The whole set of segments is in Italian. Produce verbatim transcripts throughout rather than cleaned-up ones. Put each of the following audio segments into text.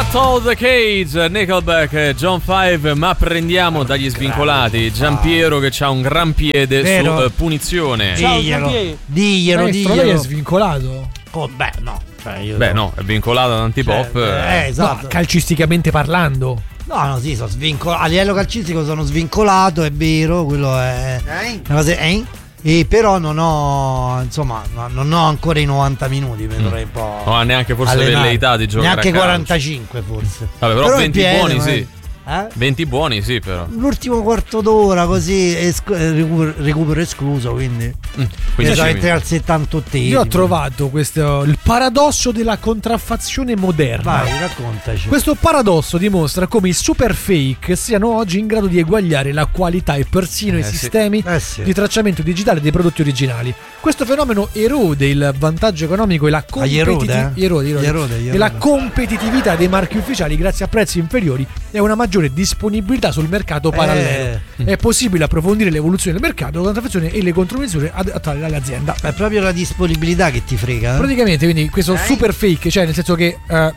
Battle the Cage, Nickelback, John Five, ma prendiamo dagli svincolati Giampiero che c'ha un gran piede Vero. su uh, Punizione. Diglielo, diglielo, Maestro, lei è diglielo. svincolato? Oh, beh, no. Cioè, io Beh, no, è vincolato ad antipop. Cioè, eh, esatto. No, calcisticamente parlando. No, no, sì, sono svincolato. A livello calcistico sono svincolato, è vero, quello è una cosa, eh? E però non ho, insomma, no, non ho ancora i novanta minuti, mi dovrei un po'. No, neanche forse allenare. velleità di giocare. Neanche a calcio. quarantacinque forse. Vabbè, però, Però venti il piede, buoni, magari. sì. Eh? venti buoni, sì, però. L'ultimo quarto d'ora così esc- recupero, recupero escluso, quindi Mm, quindi quindici entrare al settantottesimo. Io ho trovato questo, il paradosso della contraffazione moderna. Vai, raccontaci. Questo paradosso dimostra come i super fake siano oggi in grado di eguagliare la qualità e persino Eh, i sì. sistemi Eh, sì. di tracciamento digitale dei prodotti originali. Questo fenomeno erode il vantaggio economico e la Ah, gli erode, competitività eh? erode, erode. Gli erode, gli e la erode. competitività dei marchi ufficiali grazie a prezzi inferiori e una maggiore disponibilità sul mercato parallelo. Eh. È possibile approfondire l'evoluzione del mercato, la contraffazione e le contromisure attuali all'azienda. È proprio la disponibilità che ti frega. eh? Praticamente, quindi questo Eh? super fake, cioè nel senso che eh,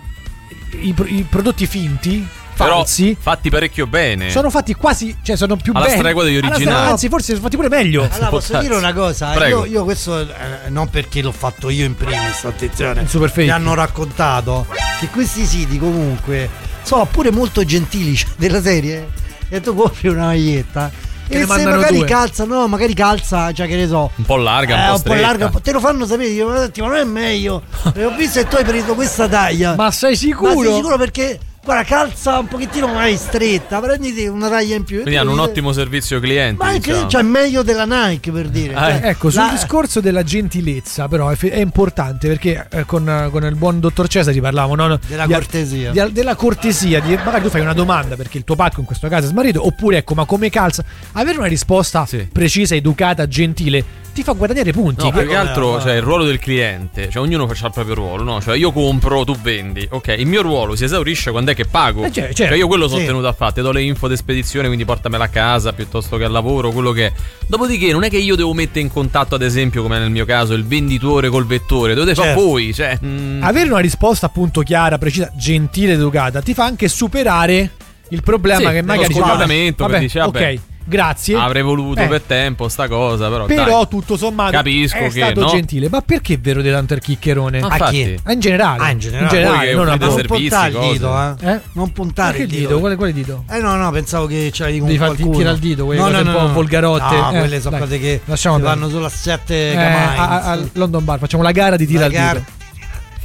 i, pro- i prodotti finti, Però falsi, fatti parecchio bene. sono fatti quasi, cioè sono più Alla belli. stregua degli Alla originali. stregua, anzi, forse sono fatti pure meglio. Allora posso Cazzo. dire una cosa, Prego. io, io questo eh, non perché l'ho fatto io in primis, attenzione, Il super fake. mi hanno raccontato che questi siti comunque sono pure molto gentili, cioè, della serie, e tu compri una maglietta Che e ne se mandano magari due. calza, no, magari calza, cioè che ne so, Un po' larga, un eh, po' un po' stretta. larga, un po'- te lo fanno sapere, io, ma non è meglio, e ho visto che tu hai preso questa taglia, Ma sei sicuro? ma sei sicuro perché guarda, calza un pochettino magari stretta, prenditi una taglia in più. E Quindi tu hanno un dici- ottimo servizio clienti. Ma anche diciamo. cioè meglio della Nike, per dire. Ah, Cioè, Ecco, sul la- discorso della gentilezza, però è, è importante perché eh, con, con il buon dottor Cesari parlavamo no, Della di- cortesia. di- della cortesia, di, magari tu fai una domanda perché il tuo pacco in questo caso è smarrito, oppure ecco, ma come calza? Avere una risposta Sì. precisa, educata, gentile ti fa guadagnare punti. No, Che- più che altro, eh, cioè, il ruolo del cliente, cioè ognuno fa il proprio ruolo, no? Cioè io compro, tu vendi. Ok, il mio ruolo si esaurisce quando è che pago. Eh, certo, Cioè certo. io quello sono Sì. tenuto a fare, ti do le info di spedizione, quindi portamela a casa piuttosto che al lavoro, quello che è. Dopodiché non è che io devo mettere in contatto, ad esempio, come nel mio caso, il venditore col vettore, dovete fare Certo. voi, cioè mm, Avere una risposta appunto chiara, precisa, gentile, educata ti fa anche superare il problema Sì, che lo magari dici, scontamiento che vabbè, dici, vabbè, ok, grazie. avrei voluto Eh. per tempo sta cosa, però Però dai. tutto sommato Capisco è che, stato no? gentile. Ma perché vero di tanto il chiccherone? Ma A infatti, chi? Ah, in generale. Ah, in generale. Voi che non a offrite Ma non voi. servizi, puntare il cose. dito, eh? Eh? Non puntare Perché il il dito. dito? Quale, quale dito? Eh no, no, pensavo che ce l'avevi con Devi farti qualcuno. tirare il dito, quelle no, cose no, un no, po' no. volgarotte. No, Eh, quelle sono dai, cose che lasciamo si perdere. vanno solo a sette Eh, gamai. a- a- al London Bar facciamo la gara di tira La al gara- dito.